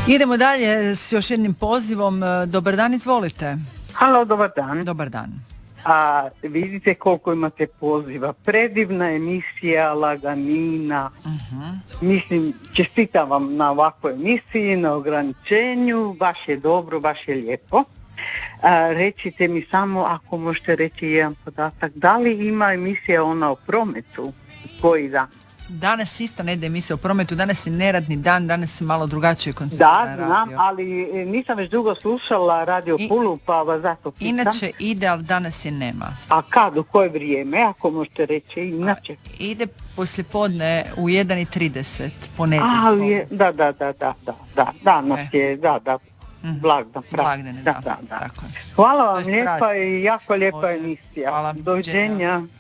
Idemo dalje s još jednim pozivom. Dobar dan, izvolite. Halo, dobar dan. Dobar dan. A vidite koliko imate poziva. Predivna emisija, laganina. Mislim, čestitam vam na ovakvoj emisiji, na ograničenju. Baš je dobro, baš je lijepo. Recite mi samo, ako možete reći jedan podatak, da li ima emisija ona o prometu? Koji dan? Danas isto ne ide emisija o prometu, danas je neradni dan, danas se malo drugačije koncentrira. Da, znam, ali nisam već dugo slušala Radio Pulu, pa vas zato pitam. Inače ide, ali danas je nema. A kad, u koje vrijeme, ako možete reći, inače? Ide poslijepodne u 1:30, ponedjeljkom. Danas je, blagdan. Blagdane, da. Hvala vam lijepa i jako lijepa emisija. Hvala. Doviđenja.